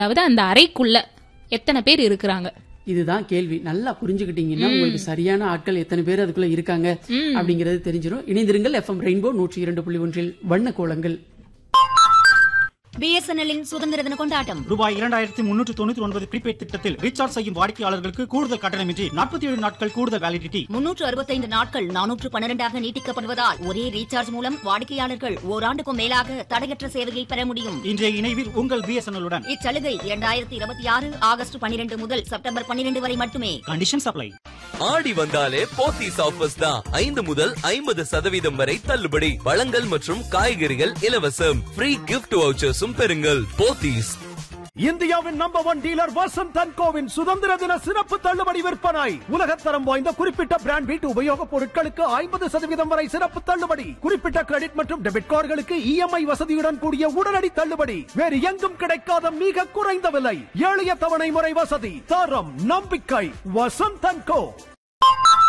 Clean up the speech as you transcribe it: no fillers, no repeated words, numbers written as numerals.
அதாவது அந்த அறைக்குள்ள எத்தனை பேர் இருக்கிறாங்க? இதுதான் கேள்வி. நல்லா புரிஞ்சுக்கிட்டீங்கன்னா உங்களுக்கு சரியான ஆட்கள் எத்தனை பேர் அதுக்குள்ள இருக்காங்க அப்படிங்கறது தெரிஞ்சிடும். இணைந்திருங்கள் FM ரெயின்போ 102.1 வண்ண கோலங்கள். பிஎஸ்என்எல்லின் சுதந்திர தின கொண்டாட்டம் ரூபாய் 2399 ப்ரீபெய்ட் திட்டத்தில் ரீசார்ஜ் செய்யும் வாடிக்கையாளர்களுக்கு கூடுதல் கட்டணமின்றி 47 நாட்கள் கூடுதல் வேலிடிட்டி, 365 நாட்கள் 412 நீட்டிக்கப்படுவதால் ஒரே ரீசார்ஜ் மூலம் வாடிக்கையாளர்கள் ஓராண்டுக்கும் மேலாக தடையற்ற சேவையை பெற முடியும். இன்றைய இணைவில் உங்கள் பிஎஸ்என்எல் உடன். இச்சலுகை 2026 ஆகஸ்ட் 12 முதல் செப்டம்பர் 12 வரை மட்டுமே. Condition apply. ஆடி வந்தாலே போத்தீஸ் ஆஃபர்ஸ் தான். 5 முதல் 50% வரை தள்ளுபடி. பழங்கள் மற்றும் காய்கறிகள் இலவசம். ஃப்ரீ கிஃப்ட் வவுச்சர்ஸும் பெறுங்கள். போத்தீஸ். இந்தியாவின் number 1 dealer Vasanth and CoWIN சுதந்திர தின சிறப்பு தள்ளுபடி விற்பனை. உலகத்தரம் வாய்ந்த குறிப்பிட்ட பிராண்ட் வீட்டு உபயோகப் பொருட்களுக்கு 50% வரை சிறப்பு தள்ளுபடி. குறிப்பிட்ட கிரெடிட் மற்றும் டெபிட் கார்டுகளுக்கு EMI வசதியுடன் கூடிய உடனடி தள்ளுபடி. வேறு எங்கும் கிடைக்காத மிக குறைந்த விலை. எளிய தவணை முறை வசதி. தரம் நம்பிக்கை வசந்த் அண்ட் கோ.